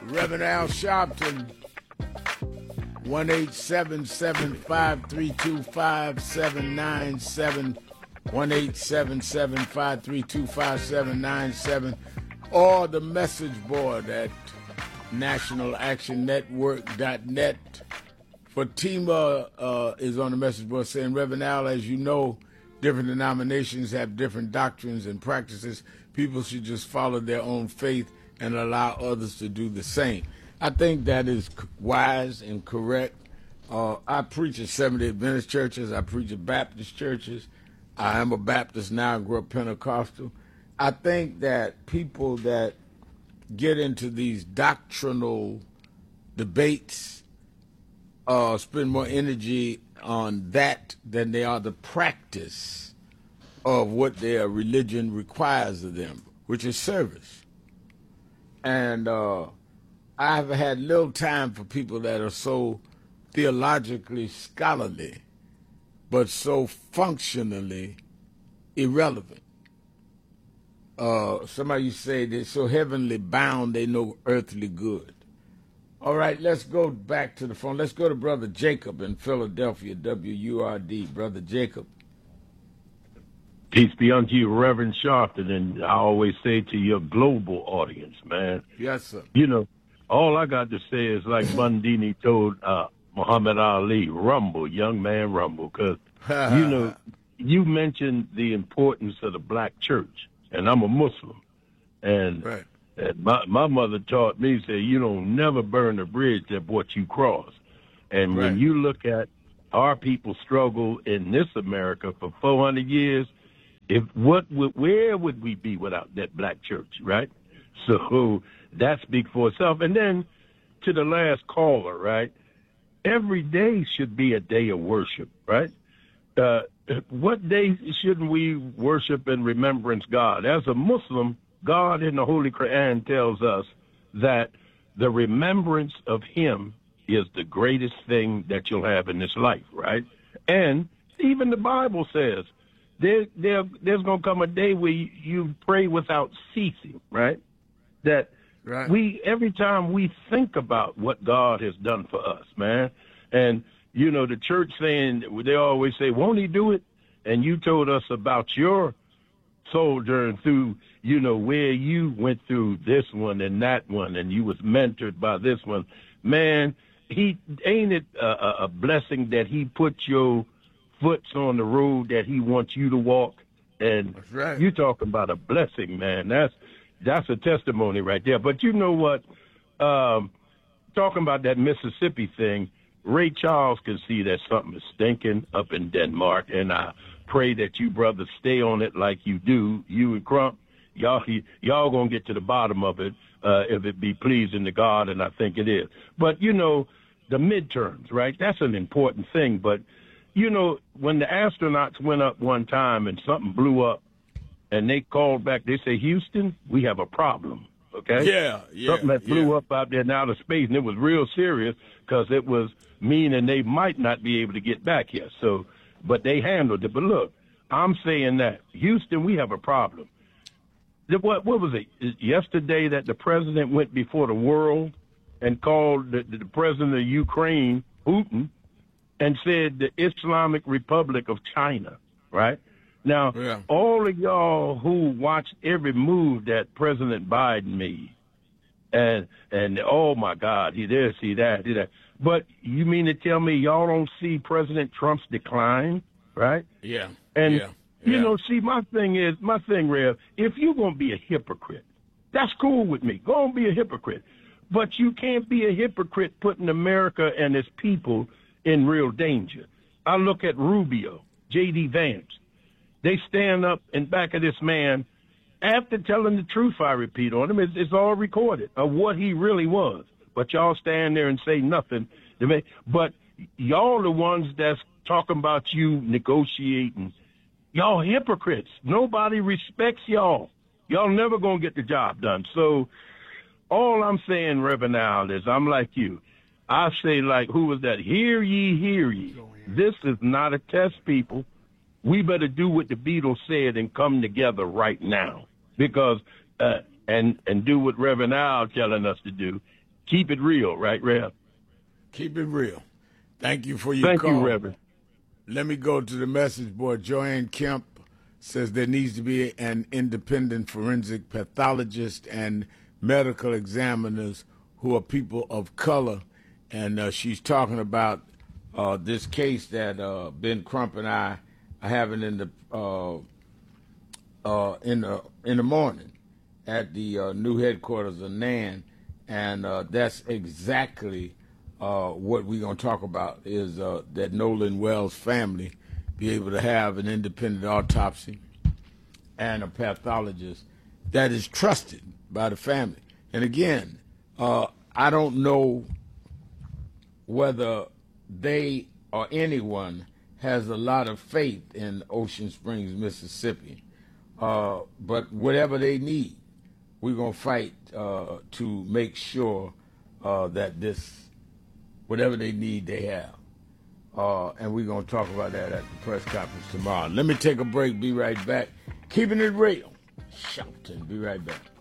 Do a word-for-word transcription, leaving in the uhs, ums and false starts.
Reverend Al Sharpton, one eight seven seven, five three two, five seven nine seven, one eight seven seven, five three two, five seven nine seven, or the message board at national action network dot net. Fatima uh, is on the message board saying, Reverend Al, as you know, different denominations have different doctrines and practices. People should just follow their own faith and allow others to do the same. I think that is wise and correct. Uh, I preach at Seventh-day Adventist churches. I preach at Baptist churches. I am a Baptist now. I grew up Pentecostal. I think that people that get into these doctrinal debates uh, spend more energy on that than they are the practice of what their religion requires of them, which is service. And uh, I've had little time for people that are so theologically scholarly, but so functionally irrelevant. Uh, somebody say they're so heavenly bound they know earthly good. All right, let's go back to the phone. Let's go to Brother Jacob in Philadelphia, W U R D. Brother Jacob. Peace be unto you, Reverend Sharpton, and I always say to your global audience, man. Yes, sir. You know, all I got to say is like Bundini told uh, Muhammad Ali, rumble, young man, rumble, because, you know, you mentioned the importance of the black church, and I'm a Muslim, and, right. and my, my mother taught me, say, you don't never burn a bridge that what you cross. And right. when you look at our people struggle in this America for four hundred years, if what where would we be without that black church, right? So that speaks for itself. And then to the last caller, right? Every day should be a day of worship, right? Uh, what day shouldn't we worship and remembrance God? As a Muslim, God in the Holy Quran tells us that the remembrance of him is the greatest thing that you'll have in this life, right? And even the Bible says, There, there, there's going to come a day where you, you pray without ceasing, right? That right. we, every time we think about what God has done for us, man, and, you know, the church saying, they always say, won't he do it? And you told us about your sojourn through, you know, where you went through this one and that one, and you was mentored by this one. Man, he ain't it a, a blessing that he put your foot's on the road that he wants you to walk, and That's right. you talking about a blessing, man. That's that's a testimony right there. But you know what? Um, talking about that Mississippi thing, Ray Charles can see that something is stinking up in Denmark, and I pray that you brothers stay on it like you do. You and Crump, y'all y'all gonna get to the bottom of it uh, if it be pleasing to God, and I think it is. But you know, the midterms, right? That's an important thing, but. You know, when the astronauts went up one time and something blew up and they called back, they say, Houston, we have a problem, okay? Yeah, yeah. Something that blew yeah. up out there in outer space, and it was real serious because it was meaning they might not be able to get back here. So, but they handled it. But look, I'm saying that, Houston, we have a problem. What, what was it, yesterday that the president went before the world and called the, the president of Ukraine, Putin, and said the Islamic Republic of China, right? Now, yeah. all of y'all who watched every move that President Biden made, and, and oh, my God, he this, he that, he that. But you mean to tell me y'all don't see President Trump's decline, right? Yeah, And, yeah. you yeah. know, see, my thing is, my thing, Rev, if you're going to be a hypocrite, that's cool with me. Go and be a hypocrite. But you can't be a hypocrite putting America and its people in real danger. I look at Rubio, J D Vance. They stand up in back of this man after telling the truth, I repeat on him. It's, it's all recorded of what he really was. But y'all stand there and say nothing. But y'all the ones that's talking about you negotiating. Y'all hypocrites. Nobody respects y'all. Y'all never going to get the job done. So all I'm saying, Reverend Al, is I'm like you. I say, like, who was that? Hear ye, hear ye. This is not a test, people. We better do what the Beatles said and come together right now. Because, uh, and and do what Reverend Al telling us to do. Keep it real, right, Rev? Keep it real. Thank you for your Thank call. you, Reverend. Let me go to the message board. Joanne Kemp says there needs to be an independent forensic pathologist and medical examiners who are people of color. And uh, she's talking about uh, this case that uh, Ben Crump and I are having in the uh, uh, in the in the morning at the uh, new headquarters of N A N, and uh, that's exactly uh, what we're going to talk about. Is uh, that Nolan Wells family be able to have an independent autopsy and a pathologist that is trusted by the family. And again, uh, I don't know whether they or anyone has a lot of faith in Ocean Springs, Mississippi. Uh, but whatever they need, we're going to fight uh, to make sure uh, that this, whatever they need, they have. Uh, and we're going to talk about that at the press conference tomorrow. Let me take a break. Be right back. Keeping it real. Shouting. Be right back.